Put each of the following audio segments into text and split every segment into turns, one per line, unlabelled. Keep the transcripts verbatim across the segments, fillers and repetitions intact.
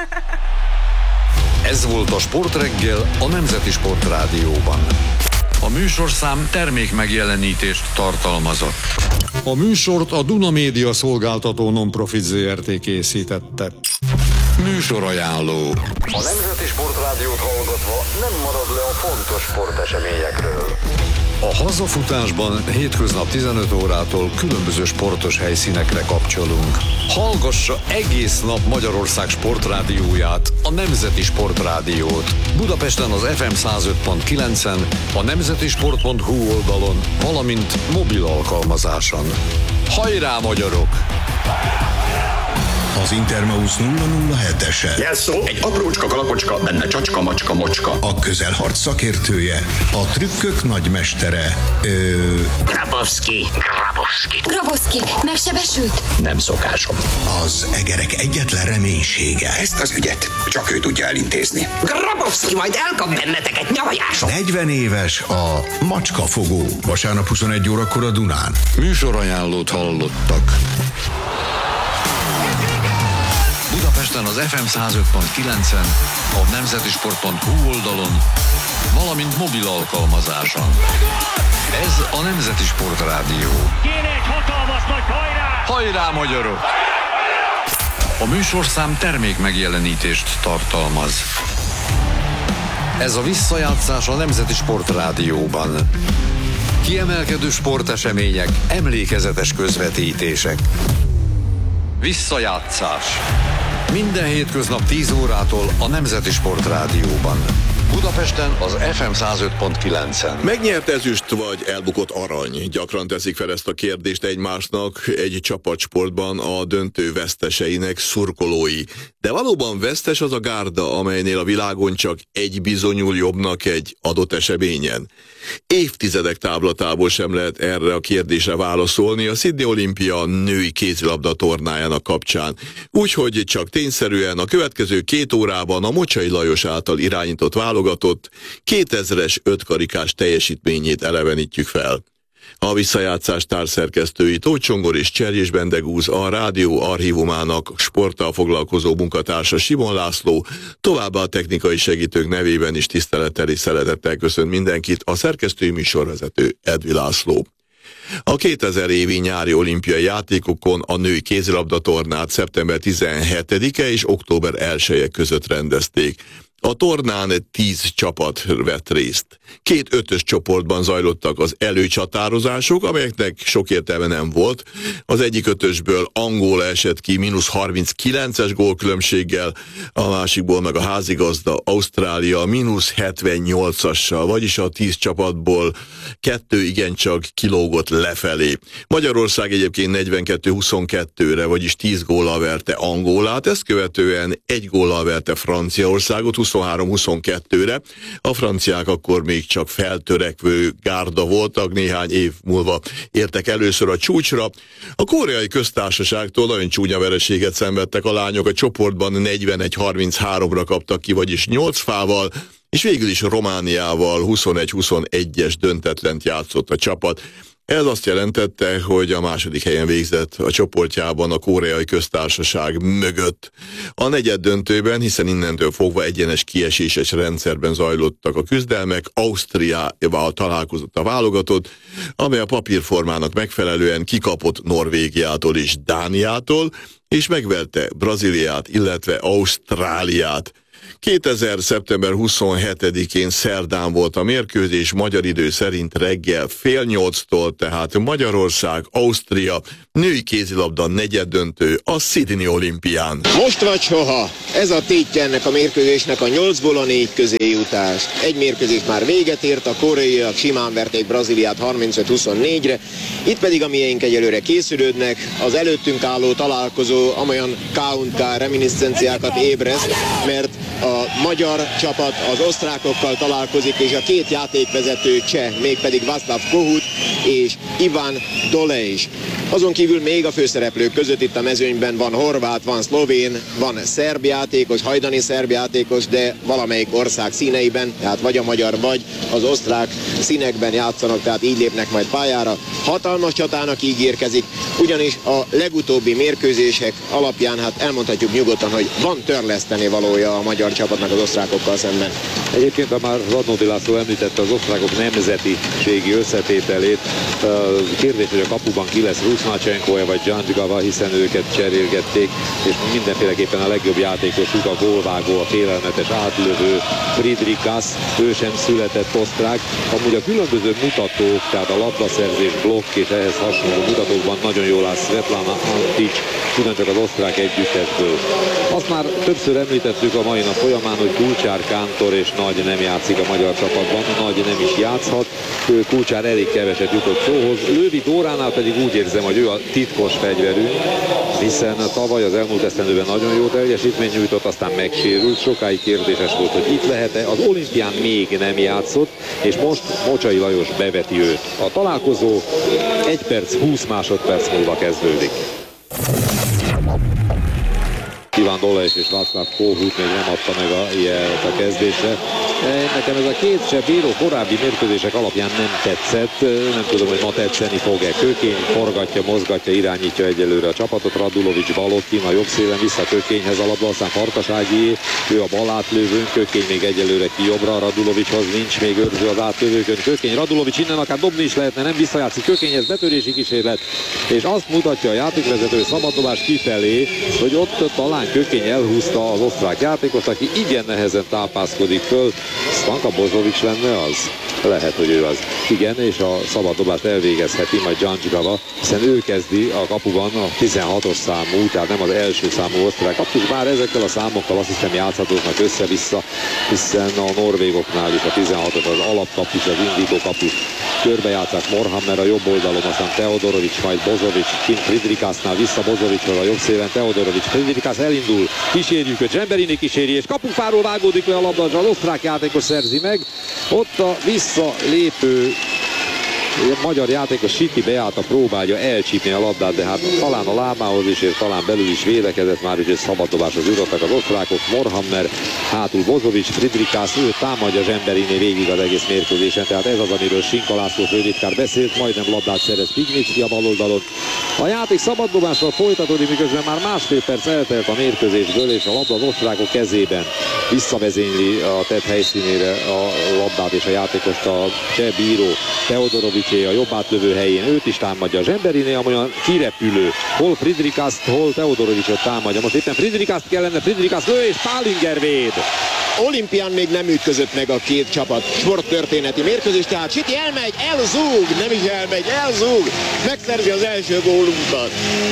Ez volt a Sportreggel a Nemzeti Sportrádióban. A műsorszám termék megjelenítést tartalmazott. A műsort a Duna Média Szolgáltató Non-Profit Zé Er Té készítette. Műsorajánló. A Nemzeti Sportrádiót hallgatva nem marad le a fontos sporteseményekről. A hazafutásban hétköznap tizenöt órától különböző sportos helyszínekre kapcsolunk. Hallgassa egész nap Magyarország sportrádióját, a Nemzeti Sportrádiót. Budapesten az ef em száz öt pont kilencen, a nemzetisport pont hú oldalon, valamint mobil alkalmazáson. Hajrá, magyarok!
Az Intermausz nulla nulla hetesen.
Jelszó, egy aprócska kalapocska, benne csacska, macska, mocska.
A közelharc szakértője, a trükkök nagymestere, ö...
Grabowski, Grabowski.
Grabowski, megsebesült?
Nem szokásom.
Az egerek egyetlen reménysége.
Ezt az ügyet csak ő tudja elintézni. Grabowski majd elkap benneteket nyavajásom.
negyven éves a macskafogó. Vasárnap huszonegy órakor a Dunán.
Műsorajánlót hallottak. Budapesten az ef em száz öt pont kilencen, a nemzetisport pont hú oldalon, valamint mobil alkalmazáson. Ez a Nemzeti Sportrádió.
Kéne egy hatalmas nagy hajrá!
Hajrá, magyarok! A műsorszám termék megjelenítést tartalmaz. Ez a visszajátszás a Nemzeti Sportrádióban. Kiemelkedő sportesemények, emlékezetes közvetítések. Visszajátszás. Minden hétköznap tíz órától a Nemzeti Sportrádióban. Budapesten az ef em száz öt pont kilencen.
Megnyert ezüst vagy elbukott arany? Gyakran teszik fel ezt a kérdést egymásnak egy csapatsportban a döntő veszteseinek szurkolói. De valóban vesztes az a gárda, amelynél a világon csak egy bizonyul jobbnak egy adott eseményen? Évtizedek táblatából sem lehet erre a kérdésre válaszolni a Sydney Olimpia női kézilabda tornájának kapcsán. Úgyhogy csak tényszerűen a következő két órában a Mocsai Lajos által irányított válogatott kétezres ötkarikás teljesítményét elevenítjük fel. A visszajátszás társzerkesztői Tóth Csongor és Cserjés Bendegúz, a rádió archívumának sporttal foglalkozó munkatársa Simon László, továbbá a technikai segítők nevében is tisztelettel és szeretettel köszönt mindenkit a szerkesztői műsorvezető Edvi László. A kétezer évi nyári olimpiai játékokon a női kézilabda tornát szeptember tizenhetedike és október elseje között rendezték. A tornán tíz csapat vett részt. Két ötös csoportban zajlottak az előcsatározások, amelyeknek sok értelme nem volt. Az egyik ötösből Angola esett ki mínusz harminckilences gólkülönbséggel, a másikból meg a házigazda Ausztrália mínusz hetvennyolcassal, vagyis a tíz csapatból kettő igencsak kilógott lefelé. Magyarország egyébként negyvenkettő huszonkettőre, vagyis tíz góllal verte Angolát, ezt követően egy góllal verte Franciaországot huszonhárom huszonkettőre. A franciák akkor még csak feltörekvő gárda voltak, néhány év múlva értek először a csúcsra. A Koreai Köztársaságtól nagyon csúnya vereséget szenvedtek a lányok, a csoportban negyvenegy harmincháromra kaptak ki, vagyis nyolc fával, és végül is Romániával huszonegy huszonegyes döntetlent játszott a csapat. Ez azt jelentette, hogy a második helyen végzett a csoportjában a Koreai Köztársaság mögött. A negyed döntőben, hiszen innentől fogva egyenes kieséses rendszerben zajlottak a küzdelmek, Ausztriával találkozott a válogatott, amely a papírformának megfelelően kikapott Norvégiától és Dániától, és megverte Brazíliát, illetve Ausztráliát. kétezer szeptember huszonhetedikén szerdán volt a mérkőzés, magyar idő szerint reggel fél nyolctól, tehát Magyarország, Ausztria, női kézilabda negyeddöntő a Sydney Olimpián.
Most vagy soha, ez a tétje ennek a mérkőzésnek, a nyolcból a négy közé jutás. Egy mérkőzés már véget ért, a koreaiak simán verték Brazíliát harmincöt huszonnégyre, itt pedig a miénk egyelőre készülődnek, az előttünk álló találkozó amolyan ká és ká reminiszenciákat ébreszt, mert a magyar csapat az osztrákokkal találkozik, és a két játékvezető cseh, mégpedig Václav Kohut és Ivan Dolejs. Azon kívül még a főszereplők között itt a mezőnyben van horvát, van szlovén, van szerb játékos, hajdani szerb játékos, de valamelyik ország színeiben, tehát vagy a magyar, vagy az osztrák színekben játszanak, tehát így lépnek majd pályára. Hatalmas csatának ígérkezik, ugyanis a legutóbbi mérkőzések alapján hát elmondhatjuk nyugodtan, hogy van törleszteni valója a magyar csapatnak az osztrákokkal szemben.
Egyébként, ha már Radnóti László említette az osztrákok nemzetiségi összetételét, kérdés, hogy a kapuban ki lesz Rusnacsenko vagy Dzsandzsgava, hiszen őket cserélgették, és mindenféleképpen a legjobb játékosuk a gólvágó, a félelmetes átlövő Friedrichs, ő sem született osztrák. Amúgy a különböző mutatók, tehát a labdaszerzés, blokk és ehhez hasonló mutatókban nagyon jól áll Svetlana Antics, ugyancsak az osztrák együttesből. Azt már többször említettük a mai nap folyamán, hogy Kulcsár, Kántor és Nagy nem játszik a magyar csapatban, Nagy nem is játszhat, Kulcsár elég keveset jutott szóhoz, Lővi Dóránál pedig úgy érzem, hogy ő a titkos fegyverünk, hiszen tavaly az elmúlt esztendőben nagyon jó teljesítményt nyújtott, aztán megsérült, sokáig kérdéses volt, hogy itt lehet-e, az olimpián még nem játszott, és most Mocsai Lajos beveti őt. A találkozó egy perc, húsz másodperc múlva kezdődik. Iván Dolejs és Václav Kohut még nem adta meg a jelet a kezdésre. Nekem ez a két se bíró korábbi mérkőzések alapján nem tetszett. Nem tudom, hogy ma tetszeni fog-e. Kökény forgatja, mozgatja, irányítja egyelőre a csapatot. Radulovics Balokin a jobb szélen vissza Kökényhez a labda, aztán Farkaságyié. Ő a bal átlövőn, Kökény még egyelőre ki jobbra. Radulovicshoz nincs még őrző az átlövőkön. Kökény, Radulovics innen akár dobni is lehetne, nem visszajátszik Kökényhez, betörési kísérlet. És azt mutatja a játékvezető szabaddobás kifelé, hogy ott talán Kökény elhúzta az osztrák játékot, aki igen nehezen tápászkodik föl. Stanka Bozovics lenne az? Lehet, hogy ő az. Igen, és a szabaddobást elvégezheti majd Dzsandzsgava, hiszen ő kezdi a kapuban a tizenhatos számú, tehát nem az első számú osztrák kapus, bár ezekkel a számokkal azt hiszem játszhatóknak össze-vissza, hiszen a norvégoknál is a tizenhatos az alapkapus, az indító kapus. Körbejátszás Morhammer a jobb oldalon, aztán Teodorovics, majd Bozovics, kint Friedrichsnál vissza Bozovicsról a jobb szélen, Teodorovics, Friedrichs elindul, kísérjük őt, Zsemberini kíséri, és kapufáról vágódik le a labda, az osztrák játékos szerzi meg, ott a visszalépő a magyar játékos Siti Beáta próbálja elcsípni a labdát, de hát talán a lábához is, és talán belül is védekezett már, úgyhogy szabaddobáshoz jutottak az osztrákok. Morhammer, hátul Bozovics, Friedrichs, ő támadja Zsemberini végig az egész mérkőzésen, tehát ez az, amiről Sinka László főtitkár beszélt, majdnem labdát szerez Pignicki a bal oldalon. A játék szabaddobással folytatódik, miközben már másfél perc eltelt a mérkőzésből, és a labda az osztrákok kezében visszavezényli a tett helyszínére a labdát és a játékost a cseh bíró Teodorovics a jobb átlövő helyén, őt is támadja Zsemberini, amolyan kirepülő, hol Friedrichst, hol Teodorovicsot támadja. Most éppen Friedrichst kellene, Friedrichs lő, és Pálinger véd.
Olimpián még nem ütközött meg a két csapat sporttörténeti mérkőzés, tehát Siti elmegy, elzúg, nem is elmegy, elzúg, megszerzi az első gólunkat.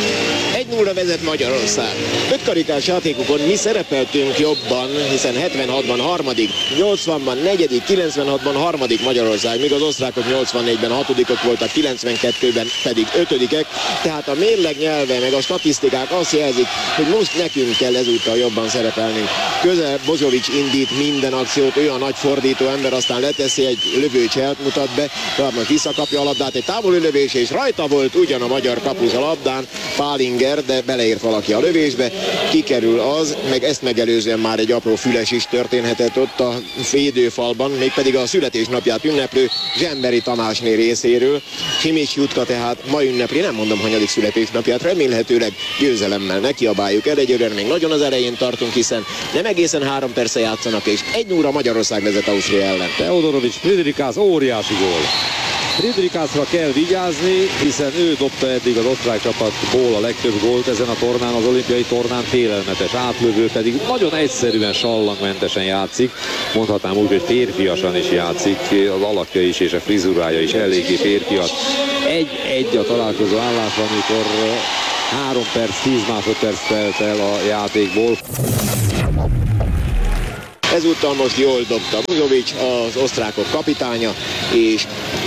egy nulla vezet Magyarország. Ötkarikás játékokon mi szerepeltünk jobban, hiszen hetvenhatban harmadik, nyolcvanban negyedik, kilencvenhatban harmadik Magyarország, míg az osztrákok nyolcvannégyben hatodikok voltak, kilencvenkettőben pedig ötödikek, tehát a mérleg nyelve meg a statisztikák azt jelzik, hogy most nekünk kell ezúttal jobban szerepelnünk. Közel Bozovics indít minden akciót, ő a nagy fordító ember, aztán leteszi egy lövőcselt, mutat be, tovább most visszakapja a labdát, egy távoli lövés, és rajta volt ugyan a magyar kapus a labdán, Pálinger, de beleért valaki a lövésbe, kikerül az, meg ezt megelőzően már egy apró füles is történhetett ott a védőfalban, mégpedig a születésnapját ünneplő Zsemberi Tamásné részéről. Simics Jutka tehát ma ünnepli, nem mondom hanyadik születésnapját, remélhetőleg győzelemmel nekiabáljuk el, egyelőre még nagyon az elején tartunk, hiszen nem egészen három perce játszanak, és egy nulla Magyarország vezet Ausztria ellen.
Teodorovics, Friedrichs, óriási gól. Friedrichsra kell vigyázni, hiszen ő dobta eddig az osztrák csapatból a legtöbb gólt ezen a tornán, az olimpiai tornán, félelmetes átlövő, pedig nagyon egyszerűen, sallangmentesen játszik, mondhatnám úgy, hogy férfiasan is játszik, az alakja is és a frizurája is eléggé férfias. Egy-egy a találkozó állás, amikor három perc, tíz másodperc telt el a játékból.
Ezúttal most jól dobta Bozovic, az osztrákok kapitánya, és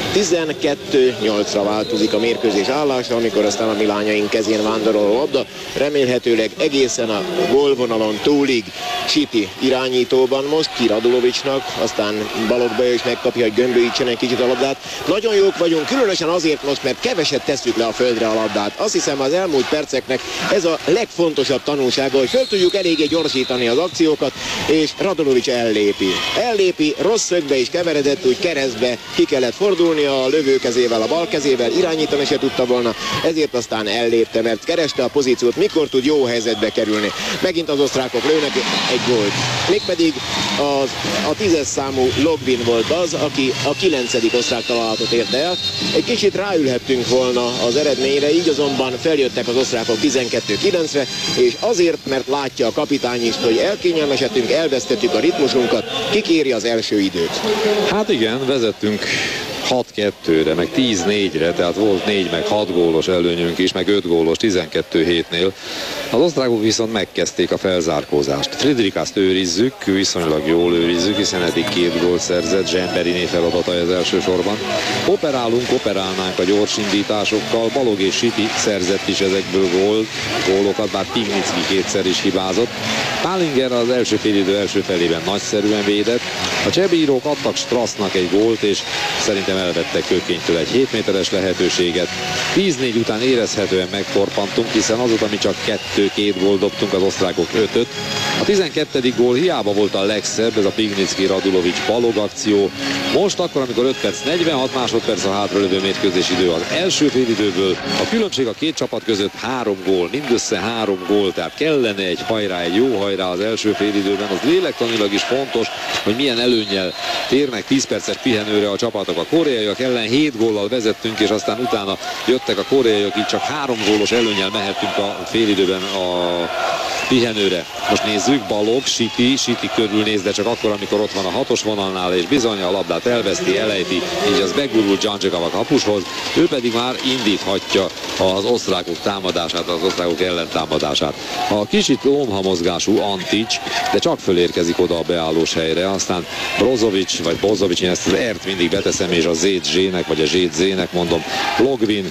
tizenkettő nyolcra változik a mérkőzés állása, amikor aztán a milányaink kezén vándorol a labda. Remélhetőleg egészen a gólvonalon túlig Siti irányítóban most, ki Radulovicnak, aztán Balogh is megkapja, hogy gömbölyítsen egy kicsit a labdát. Nagyon jók vagyunk, különösen azért most, mert keveset tesszük le a földre a labdát. Azt hiszem, az elmúlt perceknek ez a legfontosabb tanulsága, hogy föl tudjuk eléggé gyorsítani az akciókat, és Radulovic ellépi. Ellépi, rossz szögbe is keveredett, úgy keresztbe ki kellett fordulni a lövőkezével, a bal kezével, irányítani se tudta volna, ezért aztán ellépte, mert kereste a pozíciót, mikor tud jó helyzetbe kerülni. Megint az osztrákok lőnek egy gólt. Mégpedig az, a tízes számú Logvin volt az, aki a kilencedik osztrák találatot érte el. Egy kicsit ráülhettünk volna az eredményre, így azonban feljöttek az osztrákok tizenkettő kilencre, és azért, mert látja a kapitány is, hogy elkényelmesedtünk, elvesztettük a ritmusunkat, kikéri az első időt.
Hát igen, vezettünk hat kettőre, meg tíz négyre, tehát volt négy meg hat gólos előnyünk is, meg öt gólos tizenkettő hétnél. Az osztrákok viszont megkezdték a felzárkózást. Friedrichst őrizzük, viszonylag jól őrizzük, hiszen eddig két gólt szerzett, Zsemberiné feladata az elsősorban. Operálunk, operálnánk a gyorsindításokkal, Balogh és Siti szerzett is ezekből gólt, gólokat, bár Pignicki kétszer is hibázott. Pálinger az első félidő első felében nagyszerűen védett. A csehbírók adtak Strassnak egy gólt, és szerintem elvettek Kökénytől egy hét méteres lehetőséget. tíz négy után érezhetően megtorpantunk, hiszen azóta mi csak kettő-két gól dobtunk, az osztrákok ötöt. A tizenkettedik gól hiába volt a legszebb, ez a Pignicki Radulovic Balogh akció. Most akkor, amikor öt perc negyvenhat másodperc a hátralövő mérkőzés idő az első félidőből, a különbség a két csapat között három gól, mindössze három gól, tehát kellene egy hajrá, egy jó hajrá az első félidőben. Az lélektanilag is fontos, hogy milyen előnnyel térnek tíz perces pihenőre a csapatok. A koreaiak ellen hét góllal vezettünk, és aztán utána jöttek a koreaiak, így csak három gólos előnnyel mehettünk a félidőben a pihenőre. Most nézzük, Balogh, Siti, Siti körülnéz, de csak akkor, amikor ott van a hatos vonalnál, és bizony a labdát elveszti, elejti, így az begurul Dzsandzsekava kapushoz, ő pedig már indíthatja az osztrákok támadását, az osztrákok ellentámadását. A kicsit lomhamozgású Antics, de csak fölérkezik oda a beállós helyre, aztán Brozovic, vagy Bozovic, én ezt az R-t mindig beteszem, és a Z-nek, vagy a Z-nek mondom, Logvin,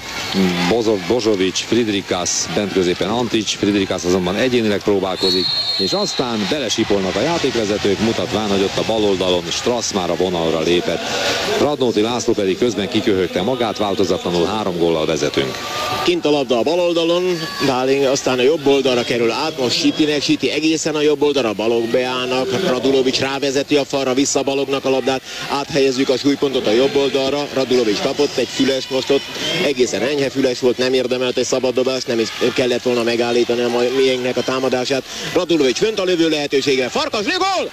Bozovic, Friedrichs, bent középen Antics, Friedrichs azonban egyénileg próbálkozik, és aztán belesipolnak a játékvezetők, mutatván, hogy ott a bal oldalon Strass már a vonalra lépett. Radnóti László pedig közben kiköhögte magát, változatlanul három góllal vezetünk.
Kint a labda a bal oldalon, Dáling aztán a jobb oldalra kerül át, most Sitinek, Siti egészen a jobb oldalra, Balogh beállnak, Radulovic rávezeti a falra, vissza Baloghnak a labdát, áthelyezzük a súlypontot a jobb oldalra, Radulovic kapott egy füles most ott, egészen enyhe füles volt, nem érdemelt egy szabaddobást, nem is kellett volna megállítani a miénknek a támadását. Radulovic fönt a lövő lehetőségre, Farkas gól!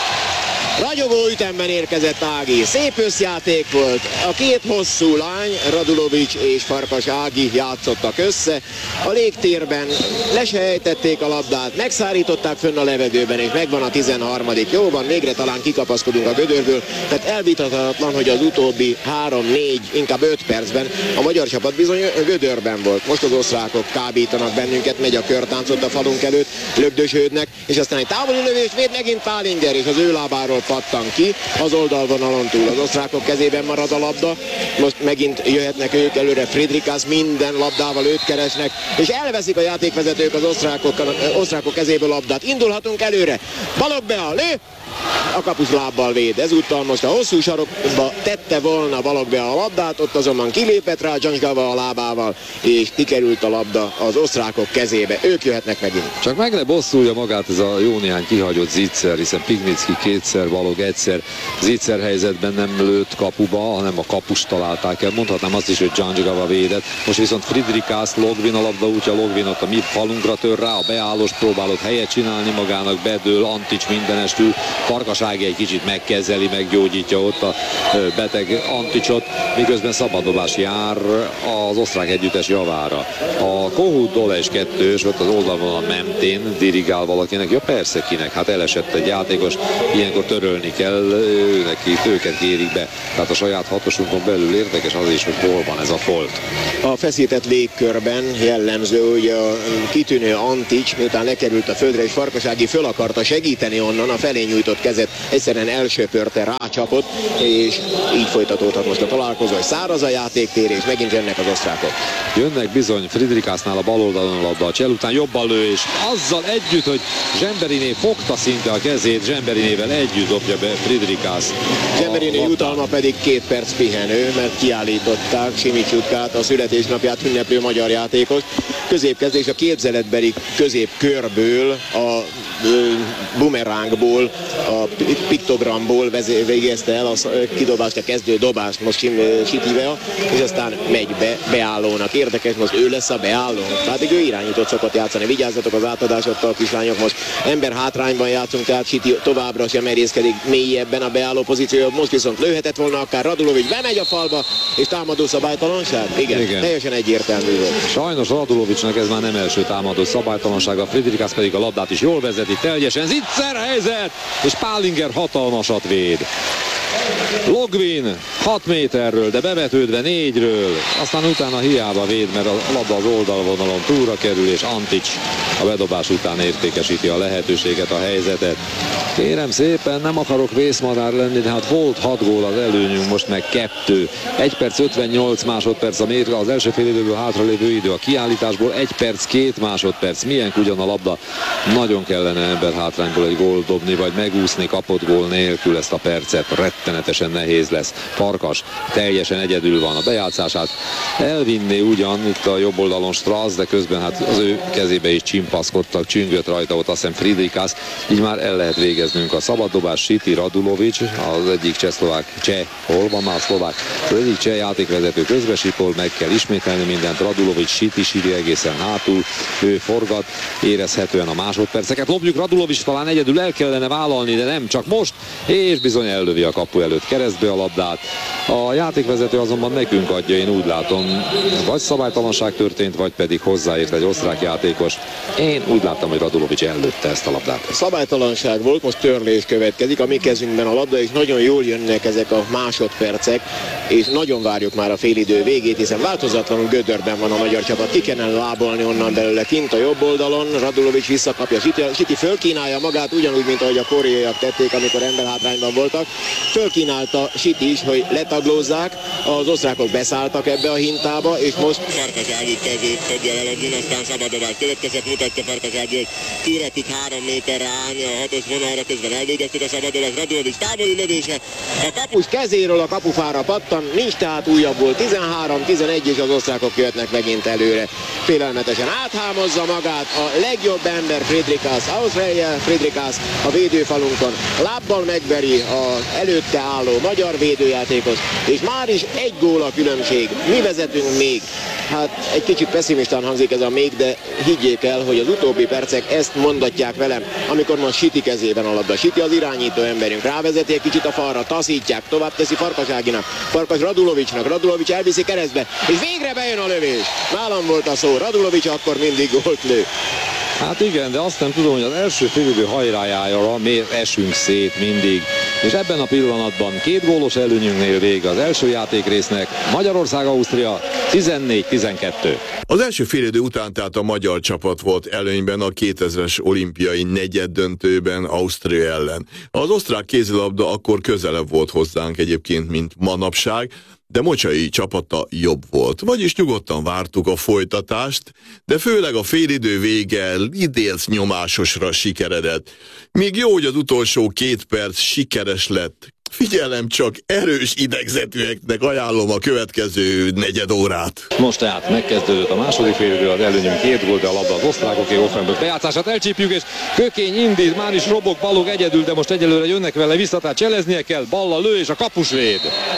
Ragyogó ütemben érkezett Ági. Szép összjáték volt. A két hosszú lány, Radulovic és Farkas Ági játszottak össze. A légtérben lesejtették a labdát, megszárították fönn a levegőben, és megvan a tizenharmadik Jóban, végre talán kikapaszkodunk a gödörből, tehát elvitathatatlan, hogy az utóbbi három, négy, inkább öt percben a magyar csapat bizony gödörben volt. Most az osztrákok kábítanak bennünket, megy a körtáncot a falunk előtt, lögdösödnek, és aztán egy távoli lövés, véd megint Pálinger, és az ő lábáról pattan ki, az oldalvonalon túl. Az osztrákok kezében marad a labda, most megint jöhetnek ők előre, Friedrichs minden labdával őt keresnek, és elveszik a játékvezetők az osztrákok, osztrákok kezéből labdát. Indulhatunk előre, Balogh beáll, lő! A kapus lábbal véd. Ezúttal most a hosszú sarokba tette volna Balogh be a labdát, ott azonban kilépett rá Dzsandzsekava a lábával, és kikerült a labda az osztrákok kezébe. Ők jöhetnek megint.
Csak meg ne bosszulja magát ez a jó néhány kihagyott Zicser, hiszen Pignicki kétszer, Balogh egyszer Zicser helyzetben nem lőtt kapuba, hanem a kapust találták el. Mondhatnám azt is, hogy Dzsandzsekava védett. Most viszont Friedrichs, Logvin a labda útja, Logvin ott a mi falunkra tör rá, a beállós próbálott helyet csinálni magának, bedől, Antics mindenestül, Farkas Ági egy kicsit megkezeli, meggyógyítja ott a beteg Anticsot, miközben szabaddobás jár az osztrák együttes javára. A Kohut Dolejs kettős, ott az oldalvonal mentén dirigál valakinek, ja persze kinek, hát elesett egy játékos, ilyenkor több törölni kell, őnek itt őket kérik be. Tehát a saját hatosunkon belül érdekes az is, hogy hol van ez a folt.
A feszített légkörben jellemző, hogy a kitűnő Antics, miután lekerült a földre, és Farkasági föl akarta segíteni onnan, a felé nyújtott kezet egyszerűen elsöpörte, rácsapott, és így folytatódhat most a találkozó, hogy száraz a játéktér, és megint jönnek az osztrákok.
Jönnek bizony Friedrichásnál a bal oldalon a labda, a csel után jobban lő, és azzal együtt, hogy Zsemberiné fogta szinte a kezét, Zsemberinével együtt dobja be Friedrichás.
Zsemberiné jutalma pedig két perc pihenő, mert kiállították Simicsutkát, a születésnapját ünneplő magyar játékos. Középkezdés a képzeletbeli középkörből, a bumerángból, a piktogramból végezte el a kidobást, a kezdő dobást most Sitivel, és aztán megy be beállónak. Érdekes, most ő lesz a beálló. Tehát ő irányított szokott játszani. Vigyázzatok az átadásokkal, kislányok, most ember hátrányban játszunk, tehát Siti továbbra sem merészkedik mélyebben a beálló pozícióban. Most viszont lőhetett volna akár Radulovics, bemegy a falba, és támadó szabálytalanság? Igen, Igen. teljesen egyértelmű volt.
Sajnos Radulovicsnak ez már nem első támadó szabálytalanság, a Friedrichás pedig a labdát is jól vezeti, teljesen zicser helyzet, és Pálinger hatalmasat véd. Logvin hat méterről, de bevetődve négyről, aztán utána hiába véd, mert a labda az oldalvonalon túlra kerül, és Antics a bedobás után értékesíti a lehetőséget, a helyzetet. Kérem szépen, nem akarok vészmadár lenni, de hát volt hat gól az előnyünk, most meg kettő. egy perc ötvennyolc másodperc a mérkő, az első fél időből hátralévő idő, a kiállításból egy perc két másodperc. Milyen ugyan a labda, nagyon kellene ember hátrányból egy gólt dobni, vagy megúszni kapott gól nélkül ezt a percet. Rettenetesen nehéz lesz. Farkas teljesen egyedül van, a bejátszását elvinné ugyan itt a jobb oldalon Strasz, de közben hát az ő kezébe is csimpaszkodtak, csüngött rajta ott azt hiszem Friedrichás, így már el lehet végeznünk a szabaddobás. Siti, Radulovics, az egyik csehszlovák, cseh, hol van már szlovák, az egyik cseh játékvezető közbesipol, meg kell ismételni mindent. Radulovics, Siti, Siti egészen hátul, ő forgat, érezhetően a másodperceket. Lopjuk, Radulovics talán egyedül el kellene vállalni, de nem csak most, és bizony ellövi a kapu előtt keresztbe a labdát. A játékvezető azonban nekünk adja, én úgy látom, vagy szabálytalanság történt, vagy pedig hozzáért egy osztrák játékos. Én úgy láttam, hogy Radulovics ellőtte ezt a labdát.
Szabálytalanság volt, most törlés következik, a mi kezünkben a labda, és nagyon jól jönnek ezek a másodpercek, és nagyon várjuk már a félidő végét, hiszen változatlanul gödörben van a magyar csapat. Ki kellene lábolni onnan belőle kint a jobb oldalon, Radulovics visszakapja, Siti, Siti fölkínálja magát, ugyanúgy, mint ahogy a koreaiak tették, amikor emberhátrányban voltak. Fölkínálta Siti is, hogy letaglózzák, az osztrákok beszálltak ebbe a hintába, és most
Farkasági kezét fogja eladni, aztán szabadobás következett, mutatja Farkasági, hogy kiretik három méterre állni a hatos vonalra, közben elvégezték a szabadobás, Radulovics távoli lövése.
A kapus kezéről a kapufára pattan, nincs tehát újabb volt, tizenhárom tizenegy, és az osztrákok jöhetnek megint előre. Félelmetesen áthámozza magát a legjobb ember Friedrichás, Ausztrália Friedrichás a védőfalunkon, lábbal megveri az előtte álló magyar védőjátékos, és már is egy gól a különbség. Mi vezetünk még. Hát egy kicsit pessimistán hangzik ez a még, de higgyék el, hogy az utóbbi percek ezt mondatják velem, amikor most Siti kezében a labda. Siti az irányító emberünk, rávezeti egy kicsit a falra, taszítják, tovább teszi Farkaságinak, Farkas Radulovicsnak, Radulovics elviszi keresztbe, és végre bejön a lövés. Nálam volt a szó, Radulovics akkor mindig gólt lő.
Hát igen, de azt nem tudom, hogy az első félidő hajrájára miért esünk szét mindig. És ebben a pillanatban két gólos előnyünknél vége az első játékrésznek. Magyarország-Ausztria tizennégy tizenkettő.
Az első félidő után tehát a magyar csapat volt előnyben a kétezres olimpiai negyeddöntőben Ausztria ellen. Az osztrák kézilabda akkor közelebb volt hozzánk egyébként, mint manapság, de Mocsai csapata jobb volt. Vagyis nyugodtan vártuk a folytatást, de főleg a félidő vége idélt nyomásosra sikeredett. Még jó, hogy az utolsó két perc sikeres lett. Figyelem csak, erős idegzetűeknek ajánlom a következő negyed órát.
Most tehát megkezdődött a második félidő, az előnyünk két gól, de a labda az osztrákoké, Offenböck bejátszását elcsípjük, és Kökény indít, már is robog, Balog egyedül, de most egyelőre jönnek vele vissza, tehát cseleznie kell, balla lő, és a kapus véd.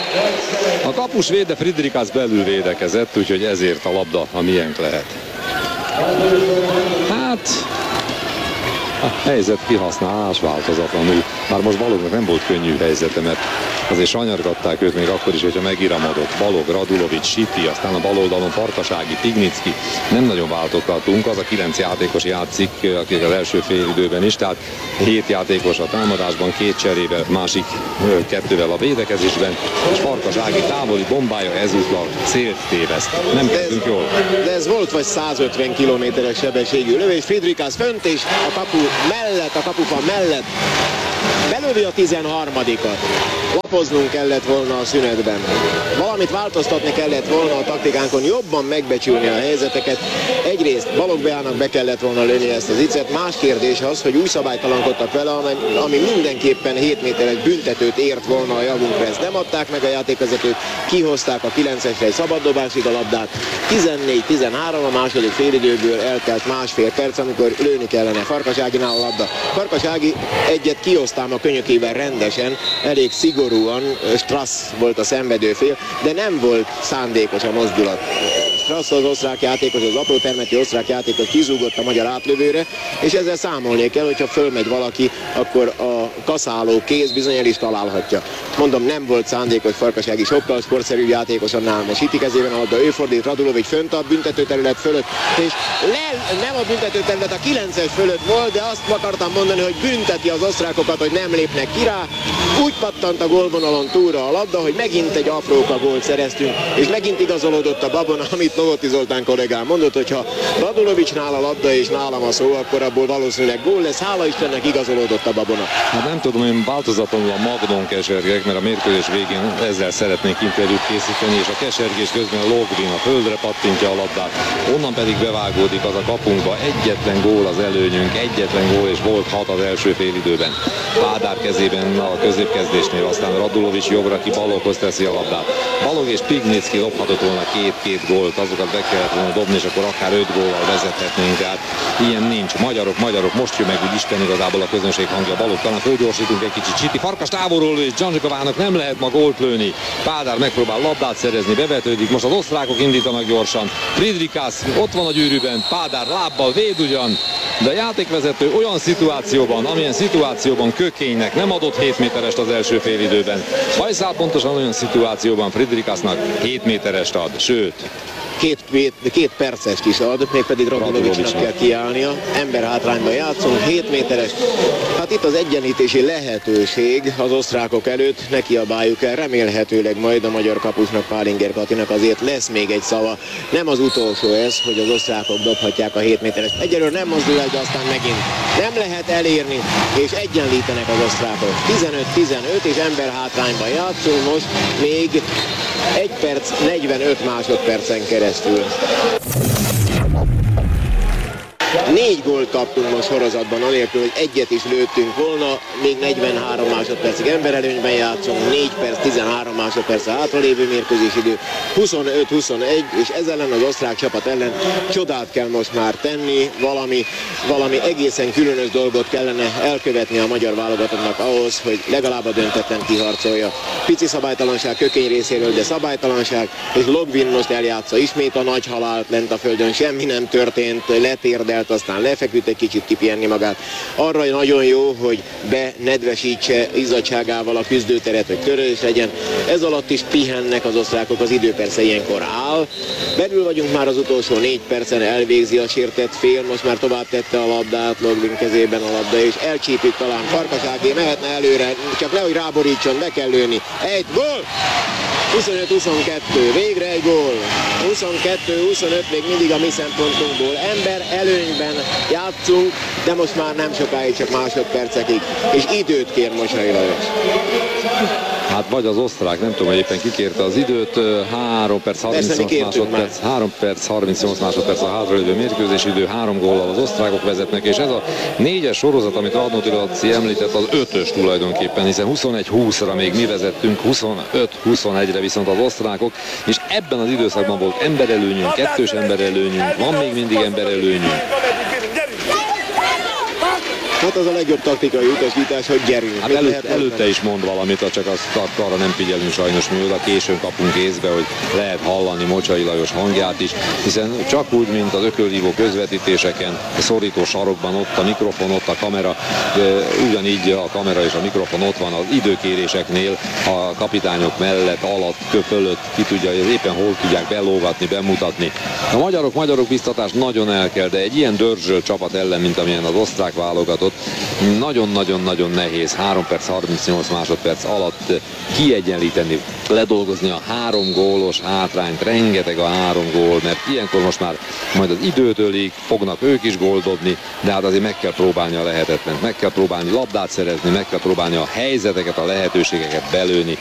A kapus véd, de Friedrichás belül védekezett, úgyhogy ezért a labda a miénk lehet. Hát... A helyzet kihasználás változatlanul. Már most Balognak nem volt könnyű helyzete, mert azért sanyargatták őt még akkor is, hogyha megiramodott. Balog, Radulovics, Siti, aztán a bal oldalon Farkasági, Pignicki. Nem nagyon változtattunk, az a kilenc játékos játszik, akik az első fél időben is, tehát hét játékos a támadásban, két cserével, másik kettővel a védekezésben, és Farkasági távoli bombája ezúttal célt téveszt. Nem kezdünk jól.
De ez volt vagy százötven kilométeres sebességű lövés, Friedrichs fönt és a kapu mellett, a kapufa mellett belövi a tizenharmadikat. Lapoznunk kellett volna a szünetben. Valamit változtatni kellett volna a taktikánkon, jobban megbecsülni a helyzeteket. Egyrészt Balogh Beának be kellett volna lőni ezt az icet. Más kérdés az, hogy új szabálytalankodtak vele, ami mindenképpen hét méteres büntetőt ért volna a javunkra. Ezt nem adták meg a játékvezetők, kihozták a kilencesre egy szabaddobásig a labdát. tizennégy tizenhárom a második félidőből eltelt másfél perc, amikor lőni kellene Farkaságinál a labda. Farkasági egyet kiosztám a könyökével rendesen, elég szigorúan, Strass volt a szenvedő fél, de nem volt szándékos a mozdulat. Strass az osztrák játékos, az apró termetű osztrák játékos kizúgott a magyar átlövőre, és ezzel számolni kell, hogyha fölmegy valaki, akkor a kaszáló kéz bizony el is találhatja. Mondom, nem volt szándékos, Farkasági sokkal sportszerű játékos annál. Most Siti kezében a labda, ő fordít, Radulovics fönt a büntetőterület fölött, és le, nem a büntetőterület, a kilences fölött volt, de azt akartam mondani, hogy bünteti az osztrákokat, hogy nem lépnek ki rá. Úgy pattant a gólvonalon túlra a labda, hogy megint egy apróka gólt szereztünk, és megint igazolódott a babona, amit Novotny Zoltán kollégám mondott, hogyha Radulovicsnál a labda és nálam a szó, akkor abból valószínűleg gól lesz. Hála Istennek igazolódott a babona.
Hát nem tudom, én változatlanul a Magnon kesergek, mert a mérkőzés végén ezzel szeretnék interjút készíteni, és a kesergés közben a Logvin a földre pattintja a labdát. Onnan pedig bevágódik az a kapunkba. Egyetlen gól az előnyünk, egyetlen gól, és volt hat az első fél időben. Pádár kezében a középkezdésnél, aztán Radulovics jobbra ki Baloghoz teszi a labdát. Balogh és Pignicki lophatott volna két-két gólt, azokat be kellett volna dobni, és akkor akár öt góllal vezethetnénk, tehát ilyen nincs. Magyarok, magyarok, most jön meg úgy Isten igazából a közönség hangja. Balogh, talán fölgyorsítunk egy kicsit. Siti, Farkas távolról, és Dzsandzsikovának nem lehet ma gólt lőni. Pádár megpróbál labdát szerezni, bevetődik. Most az osztrákok indítanak gyorsan. Friedrichs ott van a gyűrűben, Pádár lábbal véd ugyan, de a játékvezető olyan szituációban, amilyen szituációban Kökénynek nem adott hét méterest az első fél időben. Bajszál pontosan olyan szituációban Friedrichsnak hét méterest ad, sőt,
Két, két percest is ad, mégpedig Radulovicsnak kell kiállnia. Ember hátrányban játszunk, hét méteres. Hát itt az egyenítési lehetőség az osztrákok előtt, ne kiabáljuk el, remélhetőleg majd a magyar kapusnak, Pálinger Katinak azért lesz még egy szava. Nem az utolsó ez, hogy az osztrákok dobhatják a hét méteres. Egyelőre nem mozdul el, de aztán megint nem lehet elérni, és egyenlítenek az osztrákok. tizenöt tizenöt, és ember hátrányban játszunk most még egy perc, negyvenöt másodpercen keresztül. Négy gólt kaptunk most sorozatban, anélkül, hogy egyet is lőttünk volna, még negyvenhárom másodpercig emberelőnyben játszunk, négy perc, tizenhárom másodperc a hátralévő mérkőzésidő, huszonöt huszonegy, és ez ellen az osztrák csapat ellen csodát kell most már tenni, valami, valami egészen különös dolgot kellene elkövetni a magyar válogatottnak ahhoz, hogy legalább a döntetlen kiharcolja. Pici szabálytalanság Kökény részéről, de szabálytalanság, és Logvin most eljátsza ismét a nagy halált lent a földön, semmi nem történt, letérdelt, aztán lefeküdt egy kicsit kipihenni magát. Arra nagyon jó, hogy benedvesítse izzadságával a küzdőteret, hogy törés legyen. Ez alatt is pihennek az osztrákok, az idő persze ilyenkor áll. Belül vagyunk már az utolsó négy percen, elvégzi a sértett fél, most már tovább tette a labdát, Logvin kezében a labda, és elcsípik talán Farkasági, mehetne előre, csak nehogy ráborítson, be kell lőni. Egy gól! huszonöt huszonkettő, végre egy gól. huszonkettő huszonöt még mindig a mi szempontunkból. Ember előnyben játszunk, de most már nem sokáig, csak másodpercekig. És időt kér Mocsai Lajos.
Hát vagy az osztrák, nem tudom, hogy éppen kikérte az időt, három perc harmincnyolc másodperc, három perc harmincnyolc másodperc a hátralévő mérkőzés idő, három góllal az osztrákok vezetnek, és ez a négyes sorozat, amit Radnóti Laci említett, az ötös tulajdonképpen, hiszen huszonegy húszra még mi vezettünk, huszonöt huszonegyre viszont az osztrákok, és ebben az időszakban volt emberelőnyünk, kettős emberelőnyünk, van még mindig emberelőnyünk.
Hát az a legjobb taktikai utasítás, hogy gyerünk.
Hát előtt, előtte is mond valamit, csak azt arra nem figyelünk sajnos, mi oda későn kapunk észbe, hogy lehet hallani Mocsai Lajos hangját is, hiszen csak úgy, mint az ökölhívó közvetítéseken, a szorító sarokban ott a mikrofon, ott a kamera, ugyanígy a kamera és a mikrofon ott van az időkéréseknél, a kapitányok mellett, alatt, fölött, ki tudja, éppen hol tudják belógatni, bemutatni. A magyarok, magyarok biztatás nagyon el kell, de egy ilyen dörzsölt csapat ellen, mint amilyen az osztrák válogatott, nagyon-nagyon-nagyon nehéz három perc harmincnyolc másodperc alatt kiegyenlíteni, ledolgozni a három gólos hátrányt, rengeteg a három gól, mert ilyenkor most már majd az időt ölik, fognak ők is gólt dobni, de hát azért meg kell próbálni a lehetetlent, meg kell próbálni labdát szerezni, meg kell próbálni a helyzeteket, a lehetőségeket belőni,